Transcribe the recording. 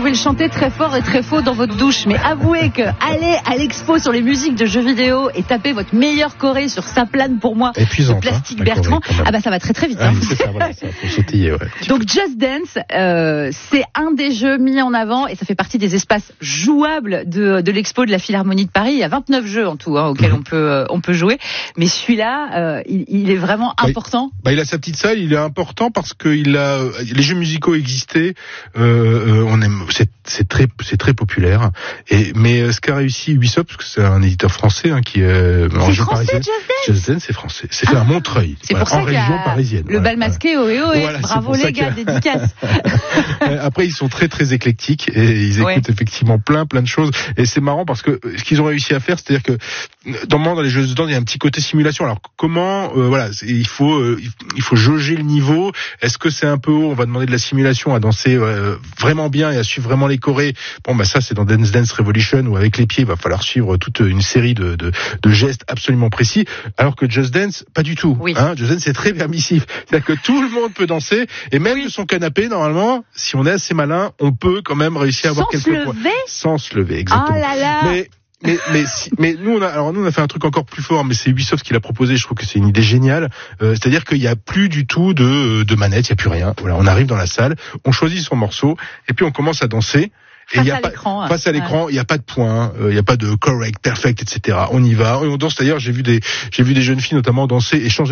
pouvez le chanter très fort et très faux dans votre douche. Mais avouez que allez à l'expo sur les musiques de jeux vidéo et tapez votre meilleure choré sur Ça plane pour moi épuisant, de Plastique Bertrand. Ah bah ça va très très vite. Hein. C'est ça, voilà, ça faut sautiller, ouais. Donc Just Dance, c'est un des jeux mis en avant et ça fait partie des espaces jouables de l'expo de la Philharmonie de Paris. Il y a 29 jeux en tout auxquels on peut jouer. Mais celui-là, il est vraiment important. Il a sa petite salle, il est important parce que les jeux musicaux existaient. On aime, c'est très populaire. Mais ce qu'a réussi Ubisoft, parce que c'est un éditeur français qui est en jeu parisien. Just Dance, c'est français. C'est fait à Montreuil, c'est pour ça en région parisienne. Le bal masqué, Voilà, bravo les gars, dédicace. Après, ils sont très très éclectiques et ils écoutent effectivement plein de choses. Et c'est marrant parce que ce qu'ils ont réussi à faire, c'est-à-dire que dans les jeux de danse, il y a un petit côté simulation. Alors comment, il faut jauger le niveau. Est-ce que c'est un peu haut? On va demander de la simulation à danser vraiment bien et à suivre vraiment les chorés. Bon, ça c'est dans Dance Dance Revolution où avec les pieds, il va falloir suivre toute une série de gestes absolument précis. Alors que Just Dance, pas du tout. Oui. Just Dance, c'est très permissif. C'est-à-dire que tout le monde peut danser et même de son canapé, normalement, si on est assez malin, on peut quand même réussir à avoir quelques points. Sans se lever, exactement. Oh là là. Mais nous on a fait un truc encore plus fort, mais c'est Ubisoft qui l'a proposé. Je trouve que c'est une idée géniale. C'est-à-dire qu'il y a plus du tout de manette, il y a plus rien. Voilà, on arrive dans la salle, on choisit son morceau et puis on commence à danser. Et face à l'écran, il n'y a pas de points, il n'y a pas de correct, perfect, etc. On y va, et on danse. D'ailleurs, j'ai vu des jeunes filles notamment danser et changer